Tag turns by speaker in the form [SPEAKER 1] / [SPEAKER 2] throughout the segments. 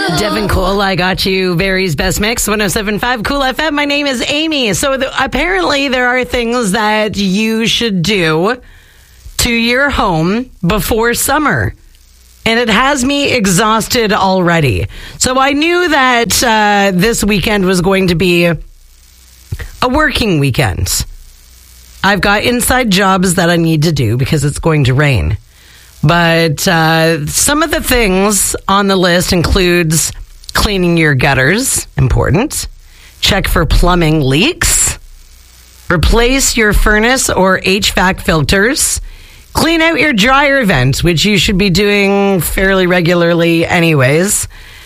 [SPEAKER 1] Devin Cole, I got you. Barry's Best Mix, 107.5 Cool FM. My name is Amy. So apparently there are things that you should do to your home before summer. And it has me exhausted already. So I knew that this weekend was going to be a working weekend. I've got inside jobs that I need to do because it's going to rain. But some of the things on the list includes cleaning your gutters, important. Check for plumbing leaks. Replace your furnace or HVAC filters. Clean out your dryer vent, which you should be doing fairly regularly anyways.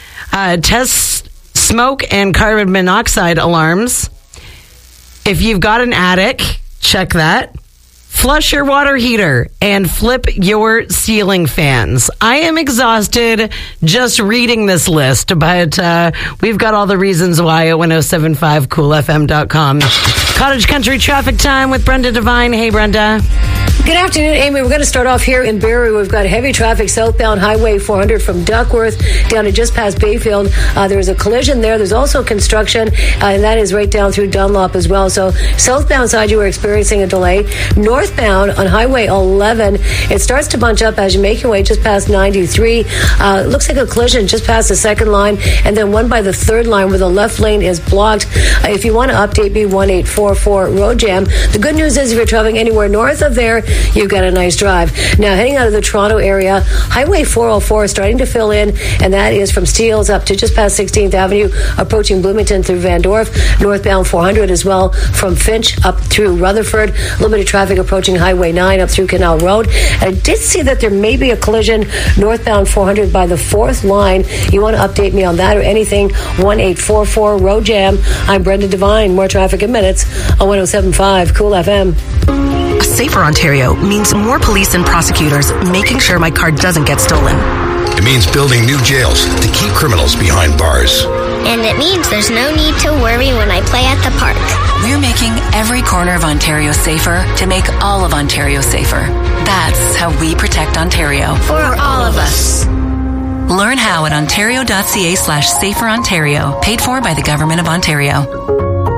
[SPEAKER 1] Test smoke and carbon monoxide alarms. If you've got an attic, check that. Flush your water heater and flip your ceiling fans. I am exhausted just reading this list, but we've got all the reasons why at 1075coolfm.com. Cottage Country Traffic Time with Brenda Devine. Hey, Brenda.
[SPEAKER 2] Good afternoon, Amy. We're going to start off here in Barrie. We've got heavy traffic southbound Highway 400 from Duckworth down to just past Bayfield. There was a collision there. There's also construction, and that is right down through Dunlop as well. So southbound side, you were experiencing a delay. Northbound on Highway 11, it starts to bunch up as you make your way just past 93. It looks like a collision just past the second line, and then one by the third line where the left lane is blocked. If you want to update me, 1844 road jam. The good news is if you're traveling anywhere north of there, you've got a nice drive. Now, heading out of the Toronto area, Highway 404 is starting to fill in, and that is from Steeles up to just past 16th Avenue, approaching Bloomington through Van Dorp. Northbound 400 as well from Finch up through Rutherford. A little bit of traffic approaching Highway 9 up through Canal Road. I did see that there may be a collision northbound 400 by the fourth line. You want to update me on that or anything, 1844 road jam. I'm Brenda Devine. More traffic in minutes on 107.5 Cool FM.
[SPEAKER 3] A safer Ontario means more police and prosecutors making sure my car doesn't get stolen.
[SPEAKER 4] It means building new jails to keep criminals behind bars.
[SPEAKER 5] And it means there's no need to worry when I play at the park.
[SPEAKER 3] We're making every corner of Ontario safer to make all of Ontario safer. That's how we protect Ontario.
[SPEAKER 5] For all of us.
[SPEAKER 3] Learn how at ontario.ca/saferontario. Paid for by the Government of Ontario.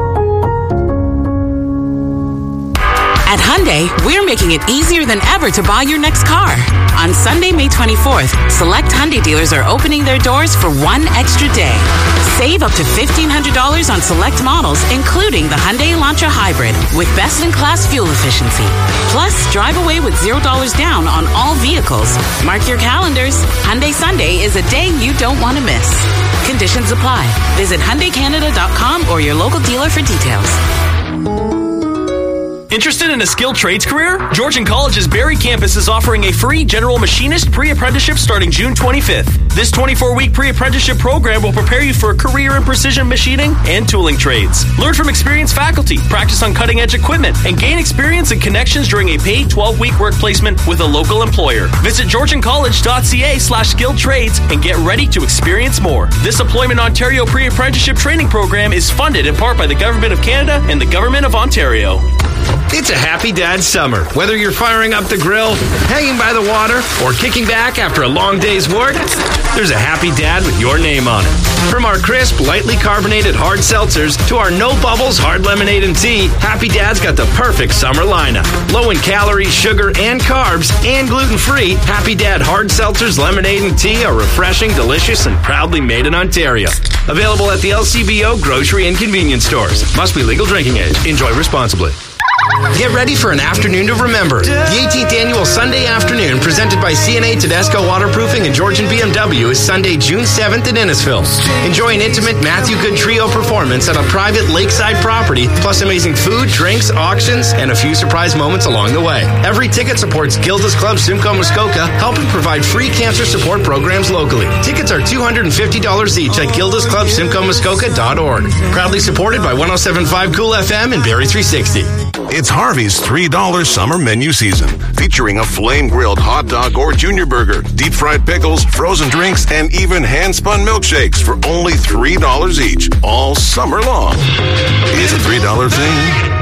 [SPEAKER 6] At Hyundai, we're making it easier than ever to buy your next car. On Sunday, May 24th, select Hyundai dealers are opening their doors for one extra day. Save up to $1,500 on select models, including the Hyundai Elantra Hybrid with best-in-class fuel efficiency. Plus, drive away with $0 down on all vehicles. Mark your calendars. Hyundai Sunday is a day you don't want to miss. Conditions apply. Visit HyundaiCanada.com or your local dealer for details.
[SPEAKER 7] Interested in a skilled trades career? Georgian College's Barrie campus is offering a free general machinist pre-apprenticeship starting June 25th. This 24-week pre-apprenticeship program will prepare you for a career in precision machining and tooling trades. Learn from experienced faculty, practice on cutting-edge equipment, and gain experience and connections during a paid 12-week work placement with a local employer. Visit georgiancollege.ca/skilled trades and get ready to experience more. This Employment Ontario pre-apprenticeship training program is funded in part by the Government of Canada and the Government of Ontario.
[SPEAKER 8] It's a happy dad summer. Whether you're firing up the grill, hanging by the water, or kicking back after a long day's work, there's a happy dad with your name on it. From our crisp, lightly carbonated hard seltzers to our no bubbles hard lemonade and tea, Happy Dad's got the perfect summer lineup. Low in calories, sugar, and carbs, and gluten-free, Happy Dad hard seltzers, lemonade, and tea are refreshing, delicious, and proudly made in Ontario. Available at the LCBO grocery and convenience stores. Must be legal drinking age. Enjoy responsibly. Get ready for an afternoon to remember. The 18th annual Sunday afternoon presented by CNA Tedesco Waterproofing and Georgian BMW is Sunday, June 7th in Innisfil. Enjoy an intimate Matthew Good Trio performance at a private lakeside property, plus amazing food, drinks, auctions, and a few surprise moments along the way. Every ticket supports Gilda's Club Simcoe Muskoka, helping provide free cancer support programs locally. Tickets are $250 each at gildasclubsimcoemuskoka.org. Proudly supported by 107.5 Cool FM and Barrie 360.
[SPEAKER 4] It's Harvey's $3 summer menu season, featuring a flame-grilled hot dog or junior burger, deep-fried pickles, frozen drinks, and even hand-spun milkshakes for only $3 each, all summer long. It's a $3 thing.